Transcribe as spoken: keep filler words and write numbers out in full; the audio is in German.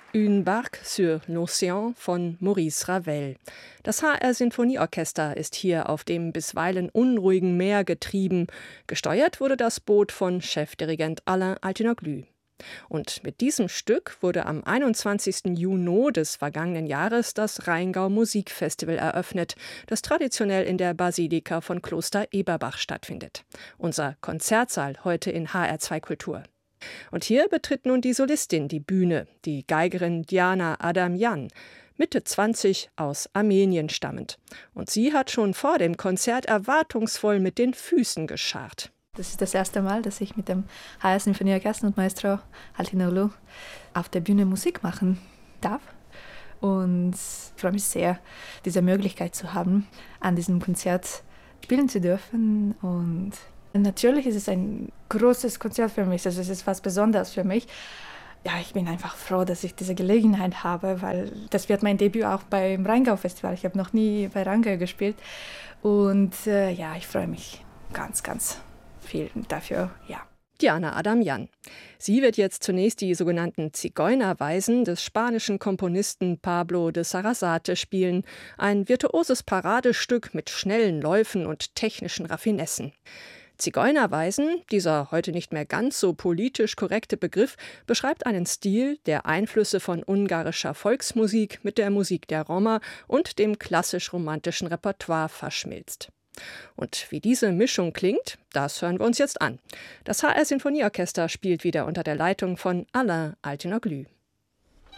Une barque sur l'océan von Maurice Ravel. Das H R-Sinfonieorchester ist hier auf dem bisweilen unruhigen Meer getrieben. Gesteuert wurde das Boot von Chefdirigent Alain Altinoglu. Und mit diesem Stück wurde am einundzwanzigsten Juni des vergangenen Jahres das Rheingau Musikfestival eröffnet, das traditionell in der Basilika von Kloster Eberbach stattfindet. Unser Konzertsaal heute in H R zwei Kultur. Und hier betritt nun die Solistin die Bühne, die Geigerin Diana Adamyan, Mitte zwanzig, aus Armenien stammend. Und sie hat schon vor dem Konzert erwartungsvoll mit den Füßen gescharrt. Das ist das erste Mal, dass ich mit dem H R-Sinfonieorchester und Maestro Altinoglu auf der Bühne Musik machen darf. Und ich freue mich sehr, diese Möglichkeit zu haben, an diesem Konzert spielen zu dürfen. Und natürlich ist es ein großes Konzert für mich, also es ist was Besonderes für mich. Ja, ich bin einfach froh, dass ich diese Gelegenheit habe, weil das wird mein Debüt auch beim Rheingau-Festival. Ich habe noch nie bei Rheingau gespielt und äh, ja, ich freue mich ganz, ganz viel dafür, ja. Diana Adamyan. Sie wird jetzt zunächst die sogenannten Zigeunerweisen des spanischen Komponisten Pablo de Sarasate spielen. Ein virtuoses Paradestück mit schnellen Läufen und technischen Raffinessen. Zigeunerweisen, dieser heute nicht mehr ganz so politisch korrekte Begriff, beschreibt einen Stil, der Einflüsse von ungarischer Volksmusik mit der Musik der Roma und dem klassisch-romantischen Repertoire verschmilzt. Und wie diese Mischung klingt, das hören wir uns jetzt an. Das H R-Sinfonieorchester spielt wieder unter der Leitung von Alain Altinoglu.